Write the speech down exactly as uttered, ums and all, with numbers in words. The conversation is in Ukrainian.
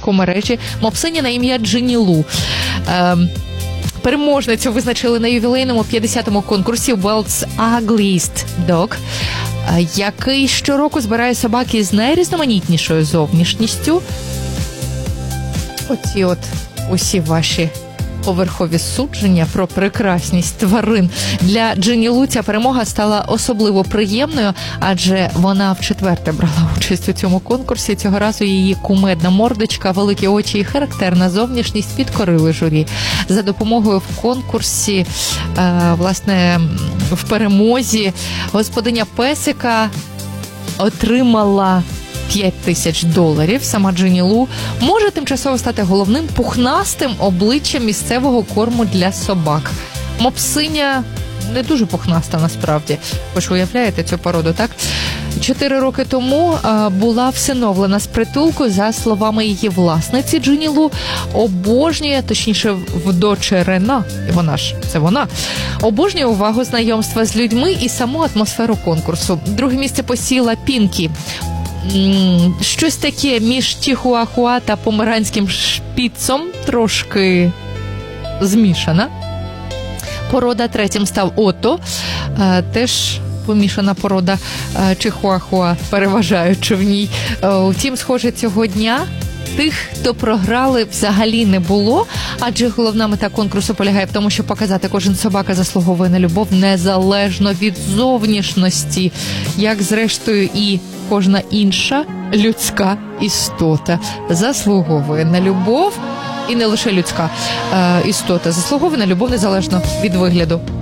собакомережі мопсиня на ім'я Джинні Лу. Ем, Переможницю визначили на ювілейному п'ятдесятому конкурсі World's Ugliest Dog, який щороку збирає собаки з найрізноманітнішою зовнішністю. Оці от усі ваші поверхові судження про прекрасність тварин. Для Джинні Лу ця перемога стала особливо приємною, адже вона вчетверте брала участь у цьому конкурсі. Цього разу її кумедна мордочка, великі очі і характерна зовнішність підкорили журі. За допомогою в конкурсі, е, власне, в перемозі господиня песика отримала п'ять тисяч доларів. Сама Джинні Лу може тимчасово стати головним пухнастим обличчям місцевого корму для собак. Мопсиня не дуже пухнаста насправді. Ви ж уявляєте цю породу, так? Чотири роки тому а, була всиновлена з притулку. За словами її власниці, Джинні Лу обожнює, точніше, вдочерена, вона ж, це вона, обожнює увагу, знайомства з людьми і саму атмосферу конкурсу. Друге місце посіла Пінкі. Щось таке між чихуахуа та померанським шпіцом, трошки змішана порода. Третім став Отто, теж помішана порода чихуахуа, переважаючи в ній. Втім, схоже, цього дня тих, хто програли, взагалі не було, адже головна мета конкурсу полягає в тому, щоб показати, кожен собака заслуговує на любов незалежно від зовнішності, як зрештою і кожна інша людська істота заслуговує на любов, і не лише людська е, істота заслуговує на любов незалежно від вигляду.